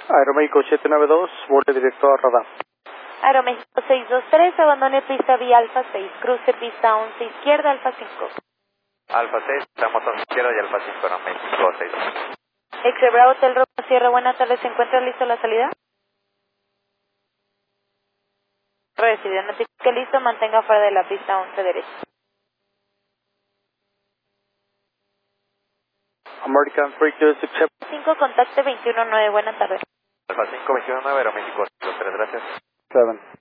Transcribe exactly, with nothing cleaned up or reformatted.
Aeroméxico siete nueve dos, vuelo directo a radar. Aeroméxico seis dos tres, abandone pista vía Alfa seis, cruce pista once izquierda, Alfa cinco. Alfa seis, estamos a izquierda y Alfa cinco, Aeroméxico seis dos. X Bravo Hotel Roma Sierra, buenas tardes, ¿se encuentra listo la salida? Recibido, notifique listo, mantenga fuera de la pista once derecha. American three two six seven. cinco, contacte veintiuno nueve, buenas tardes. Alfa cinco, veintiuno nueve, Aeroméxico dos tres, gracias. seven.